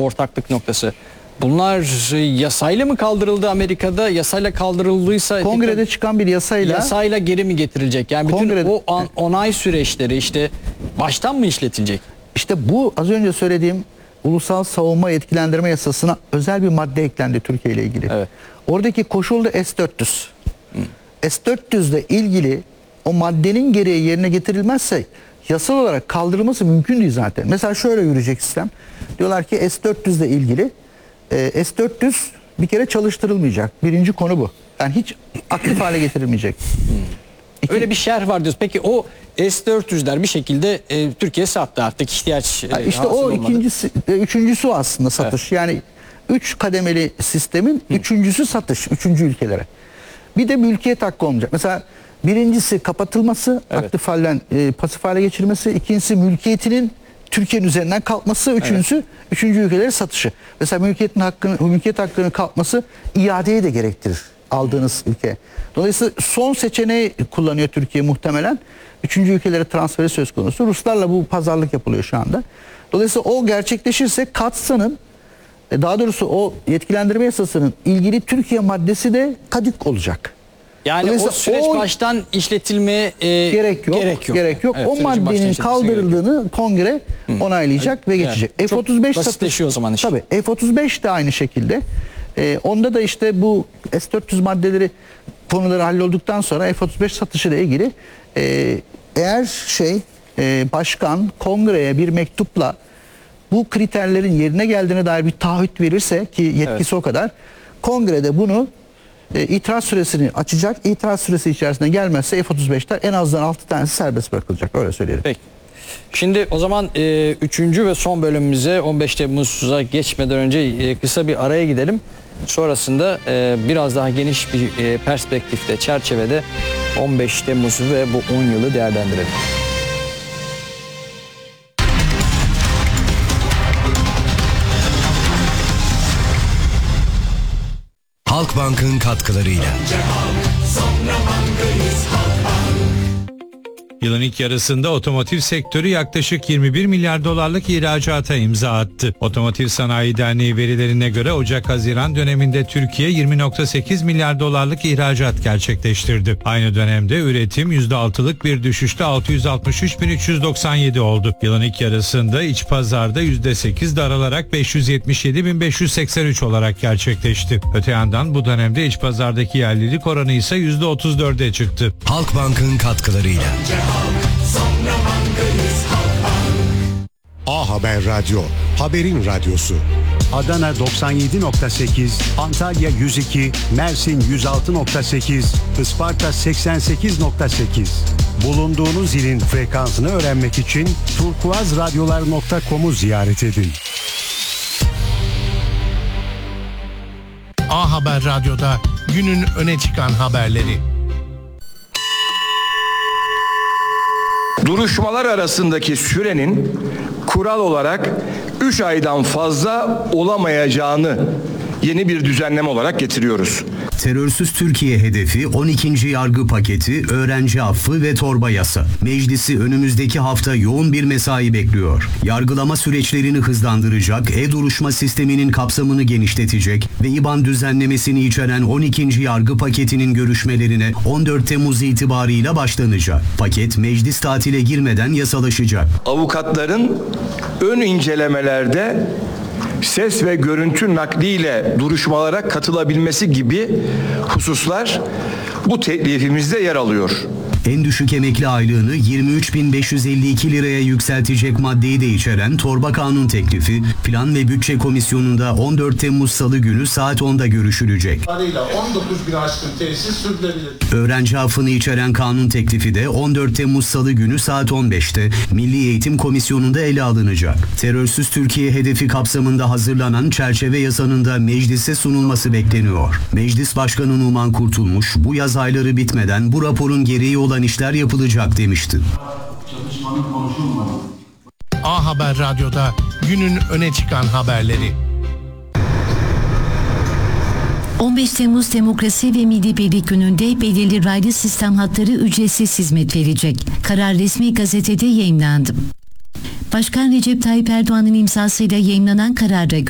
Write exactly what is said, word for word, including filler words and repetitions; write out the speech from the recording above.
ortaklık noktası. Bunlar yasayla mı kaldırıldı Amerika'da? Yasayla kaldırıldıysa kongrede çıkan bir yasayla yasayla geri mi getirilecek? Yani bütün kongrede, o an, onay süreçleri işte baştan mı işletilecek? İşte bu az önce söylediğim Ulusal Savunma Yetkilendirme Yasası'na özel bir madde eklendi Türkiye ile ilgili. Evet. Oradaki koşul da S dört yüz. Hı. S dört yüz ile ilgili o maddenin gereği yerine getirilmezse yasal olarak kaldırılması mümkün değil zaten. Mesela şöyle yürüyecek sistem. Diyorlar ki S dört yüz ile ilgili e, S dört yüz bir kere çalıştırılmayacak. Birinci konu bu. Yani hiç aktif hale getirilmeyecek. İki, Öyle bir şerh var diyoruz. Peki o S dört yüzler bir şekilde e, Türkiye sattı, artık ihtiyaç e, işte o olmadı. ikincisi, e, üçüncüsü aslında satış. Evet. Yani üç kademeli sistemin Hı. üçüncüsü satış, üçüncü ülkelere. Bir de mülkiyet hakkı olmayacak. Mesela birincisi kapatılması, evet. aktif halden e, pasif hale geçirmesi, ikincisi mülkiyetinin Türkiye'nin üzerinden kalkması, üçüncüsü evet. üçüncü ülkelere satışı. Mesela mülkiyetin hakkını, mülkiyet hakkının kalkması iadeyi de gerektirir aldığınız ülke. Dolayısıyla son seçeneği kullanıyor Türkiye muhtemelen. Üçüncü ülkelere transferi söz konusu. Ruslarla bu pazarlık yapılıyor şu anda. Dolayısıyla o gerçekleşirse Katsa'nın, daha doğrusu o yetkilendirme yasasının ilgili Türkiye maddesi de kadük olacak. Yani o süreç o, baştan işletilmeye e, gerek yok. Gerek yok. Gerek yok. Evet, o maddenin kaldırıldığını kongre Hı. onaylayacak evet. ve geçecek. Evet. F otuz beş basitleşiyor o zaman iş. Tabii F otuz beş de aynı şekilde. Ee, onda da işte bu S dört yüz maddeleri konuları hallolduktan sonra F otuz beş satışıyla ilgili e, eğer şey e, başkan kongreye bir mektupla bu kriterlerin yerine geldiğine dair bir taahhüt verirse, ki yetkisi evet. o kadar, kongrede bunu e, itiraz süresini açacak. İtiraz süresi içerisinde gelmezse F otuz beşler en azından altı tanesi serbest bırakılacak, öyle söyleyelim. Peki. Şimdi o zaman e, üçüncü ve son bölümümüze on beş Temmuz'a geçmeden önce e, kısa bir araya gidelim. Sonrasında e, biraz daha geniş bir e, perspektifte, çerçevede on beş Temmuz'u ve bu on yılı değerlendirelim. Halkbank'ın katkılarıyla. Yılın ilk yarısında otomotiv sektörü yaklaşık yirmi bir milyar dolarlık ihracata imza attı. Otomotiv Sanayi Derneği verilerine göre Ocak-Haziran döneminde Türkiye yirmi virgül sekiz milyar dolarlık ihracat gerçekleştirdi. Aynı dönemde üretim yüzde altılık bir düşüşte altı yüz altmış üç bin üç yüz doksan yedi oldu. Yılın ilk yarısında iç pazarda yüzde sekiz daralarak beş yüz yetmiş yedi bin beş yüz seksen üç olarak gerçekleşti. Öte yandan bu dönemde iç pazardaki yerlilik oranı ise yüzde otuz dörde çıktı. Halkbank'ın katkılarıyla. A Haber Radyo, haberin radyosu. Adana doksan yedi nokta sekiz, Antalya yüz iki, Mersin yüz altı nokta sekiz, Isparta seksen sekiz nokta sekiz. Bulunduğunuz ilin frekansını öğrenmek için turkuazradyolar nokta com'u ziyaret edin. A Haber Radyo'da günün öne çıkan haberleri. Duruşmalar arasındaki sürenin kural olarak üç aydan fazla olamayacağını yeni bir düzenleme olarak getiriyoruz. Terörsüz Türkiye hedefi on ikinci yargı paketi, öğrenci affı ve torba yasa. Meclisi önümüzdeki hafta yoğun bir mesai bekliyor. Yargılama süreçlerini hızlandıracak, e-duruşma sisteminin kapsamını genişletecek ve İBAN düzenlemesini içeren on ikinci yargı paketinin görüşmelerine on dört Temmuz itibarıyla başlanacak. Paket meclis tatile girmeden yasalaşacak. Avukatların ön incelemelerde ses ve görüntü nakliyle duruşmalara katılabilmesi gibi hususlar bu teklifimizde yer alıyor. En düşük emekli aylığını yirmi üç bin beş yüz elli iki liraya yükseltecek maddeyi de içeren torba kanun teklifi Plan ve Bütçe Komisyonu'nda on dört Temmuz Salı günü saat onda görüşülecek. on dokuz bin aşkın tesis sürdürülebilir. Öğrenci affını içeren kanun teklifi de on dört Temmuz Salı günü saat on beşte Milli Eğitim Komisyonu'nda ele alınacak. Terörsüz Türkiye hedefi kapsamında hazırlanan çerçeve yasanın da meclise sunulması bekleniyor. Meclis Başkanı Numan Kurtulmuş bu yaz ayları bitmeden bu raporun gereği olan işler yapılacak demişti. A Haber Radyo'da günün öne çıkan haberleri. on beş Temmuz Demokrasi ve Milli Birlik Günü'nde belirli raylı sistem hatları ücretsiz hizmet verecek. Karar resmi gazetede yayımlandı. Başkan Recep Tayyip Erdoğan'ın imzasıyla yayımlanan karara göre